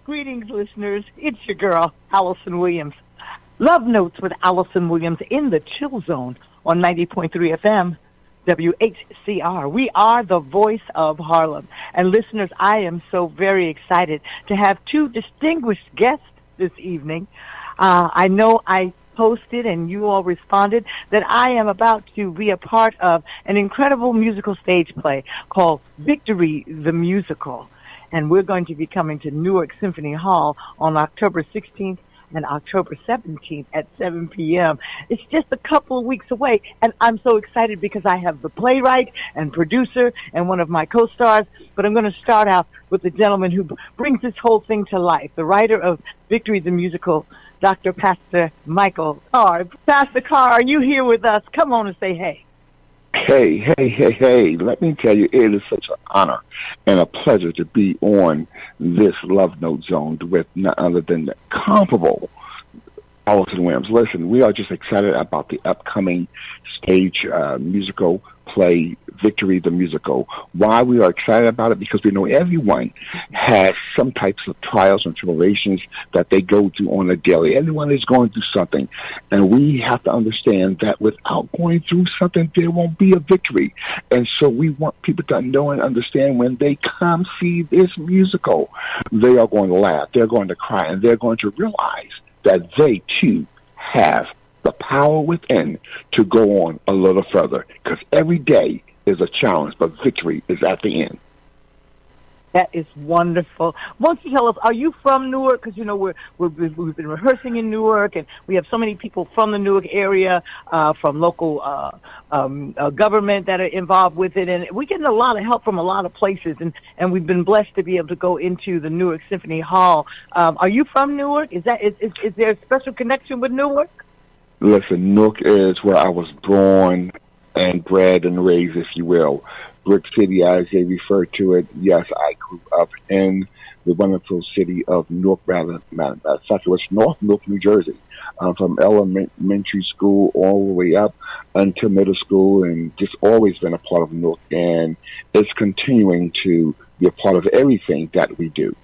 Greetings, listeners. It's your girl, Allison Williams. Love Notes with Allison Williams in the Chill Zone on 90.3 FM, WHCR. We are the voice of Harlem. And listeners, I am so very excited to have two distinguished guests this evening. I know I posted and you all responded that I am about to be a part of an incredible musical stage play called Victory the Musical. And we're going to be coming to Newark Symphony Hall on October 16th and October 17th at 7 p.m. It's just a couple of weeks away, and I'm so excited because I have the playwright and producer and one of my co-stars, but I'm going to start out with the gentleman who brings this whole thing to life, the writer of Victory the Musical, Dr. Pastor Michael Carr. Pastor Carr, are you here with us? Come on and say hey. Hey. Let me tell you, it is such an honor and a pleasure to be on this Love Note Zone with none other than the comparable Allison Williams. Listen, we are just excited about the upcoming stage musical play, Victory the Musical. Why we are excited about it? Because we know everyone has some types of trials and tribulations that they go through on a daily. Everyone is going through something. And we have to understand that without going through something, there won't be a victory. And so we want people to know and understand when they come see this musical, they are going to laugh, they're going to cry, and they're going to realize that they too have the power within to go on a little further, because every day is a challenge, but victory is at the end. That is wonderful. Won't you tell us, are you from Newark? Because, you know, we've been rehearsing in Newark, and we have so many people from the Newark area, from local government that are involved with it, and we're getting a lot of help from a lot of places, and we've been blessed to be able to go into the Newark Symphony Hall. Are you from Newark? Is there a special connection with Newark? Listen, Newark is where I was born and bred and raised, if you will. Brick City, as they refer to it. Yes, I grew up in the wonderful city of Newark, rather. Matter of fact, it was North Newark, New Jersey, from elementary school all the way up until middle school, and just always been a part of Newark, and it's continuing to be a part of everything that we do.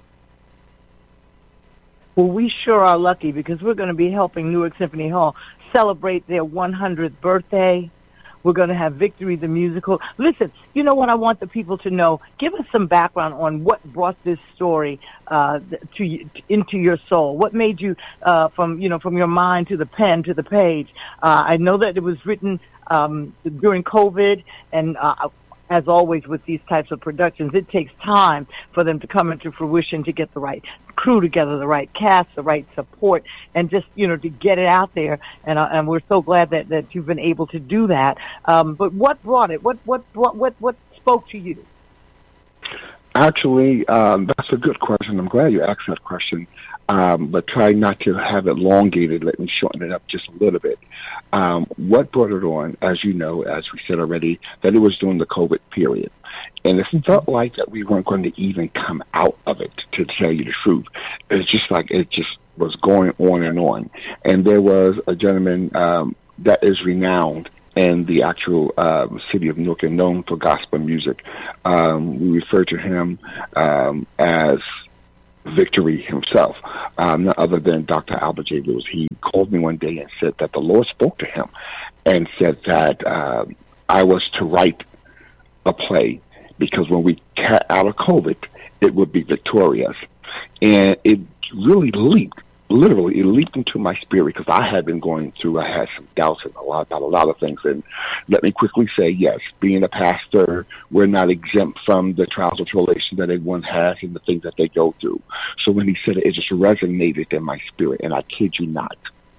Well, we sure are lucky because we're going to be helping Newark Symphony Hall celebrate their 100th birthday. We're going to have Victory the Musical. Listen, you know what I want the people to know? Give us some background on what brought this story into your soul. What made you, from your mind to the pen to the page? I know that it was written during COVID, and as always with these types of productions, it takes time for them to come into fruition, to get the right crew together, the right cast, the right support, and just, to get it out there. And we're so glad that you've been able to do that. But what brought it? What spoke to you? Actually, that's a good question. I'm glad you asked that question. But try not to have it elongated. Let me shorten it up just a little bit. What brought it on, as you know, as we said already, that it was during the COVID period. And it felt like that we weren't going to even come out of it, to tell you the truth. It's just like it just was going on and on. And there was a gentleman that is renowned in the actual city of Newark and known for gospel music. We refer to him as Victory himself, none other than Dr. Albert J. Lewis. He called me one day and said that the Lord spoke to him and said that I was to write a play because when we got out of COVID, it would be victorious. And it really literally leaped into my spirit because I had been going through, I had some doubts and about a lot of things. And let me quickly say, yes, being a pastor, we're not exempt from the trials and tribulations that everyone has and the things that they go through. So when he said it just resonated in my spirit. And I kid you not,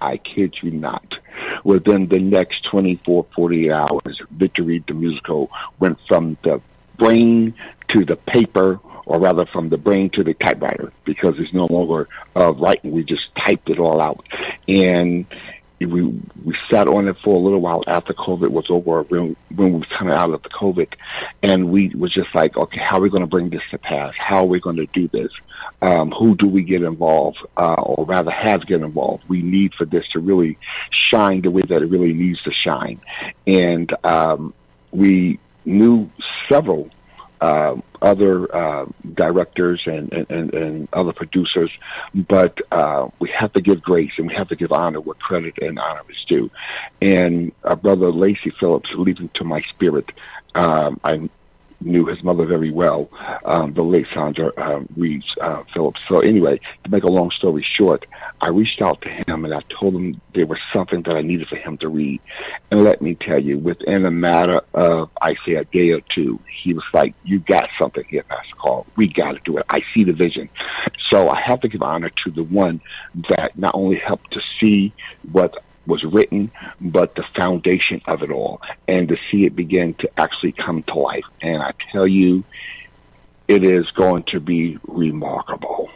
within the next 24, 48 hours, Victory the Musical went from the brain to the paper, or rather from the brain to the typewriter, because it's no longer writing. We just typed it all out. And we sat on it for a little while after COVID was over, when we was coming out of the COVID, and we was just like, okay, how are we going to bring this to pass? How are we going to do this? Who do we get involved, or rather have get involved? We need for this to really shine the way that it really needs to shine. And we knew several other directors and other producers, but we have to give grace and we have to give honor where credit and honor is due. And our brother Lacy Phillips, leaping to my spirit, I knew his mother very well, the late Sandra Reeves Phillips. So anyway, to make a long story short, I reached out to him and I told him there was something that I needed for him to read. And let me tell you, within a matter of, I say, a day or two, he was like, "You got something here, Pastor Carl. We got to do it. I see the vision." So I have to give honor to the one that not only helped to see what was written, but the foundation of it all, and to see it begin to actually come to life. And I tell you, it is going to be remarkable.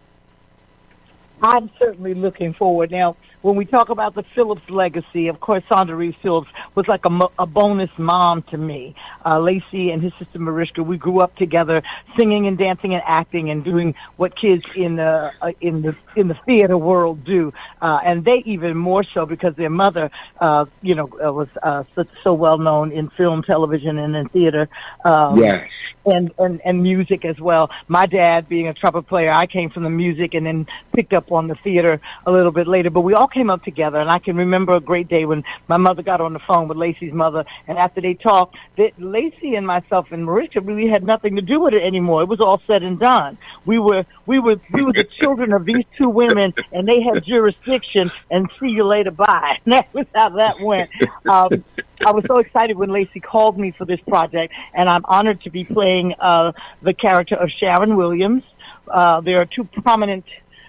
I'm certainly looking forward. Now, when we talk about the Phillips legacy, of course, Sandra Reeves Phillips was like a bonus mom to me. Lacy and his sister Mariska, we grew up together, singing and dancing and acting and doing what kids in the theater world do, and they even more so because their mother, was so well known in film, television, and in theater. Yes. And music as well. My dad, being a trumpet player, I came from the music and then picked up on the theater a little bit later. But we all came up together, and I can remember a great day when my mother got on the phone with Lacy's mother, and after they talked, Lacy and myself and Mariska really had nothing to do with it anymore. It was all said and done. We were the children of these two women, and they had jurisdiction. And see you later, bye. And that was how that went. I was so excited when Lacy called me for this project, and I'm honored to be playing the character of Sharon Williams. There are two prominent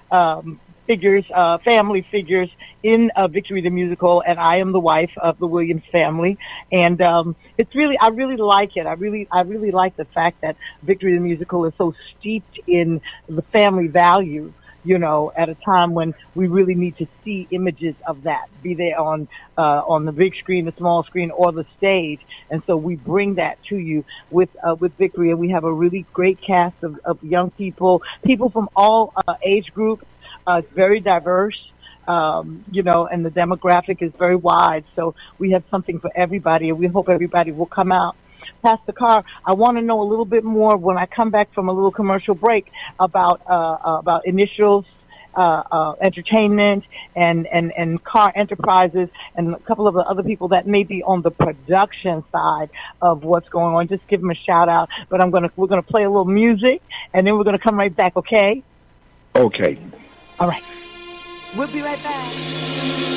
figures, family figures in Victory the Musical, and I am the wife of the Williams family. And it's really, I really like it. I really like the fact that Victory the Musical is so steeped in the family value, at a time when we really need to see images of that, be they on the big screen, the small screen, or the stage. And so we bring that to you with Victory, and we have a really great cast of young people from all age groups. It's very diverse, and the demographic is very wide. So we have something for everybody, and we hope everybody will come out. Pastor Carr, I want to know a little bit more when I come back from a little commercial break about Initials Entertainment and Carr Enterprises and a couple of the other people that may be on the production side of what's going on. Just give them a shout out. But we're gonna play a little music, and then we're gonna come right back. Okay? Okay. All right. We'll be right back.